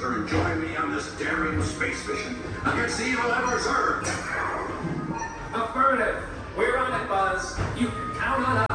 sir, and join me on this daring space mission against the evil Emperor. Affirmative. We're on it, Buzz. You can count on us.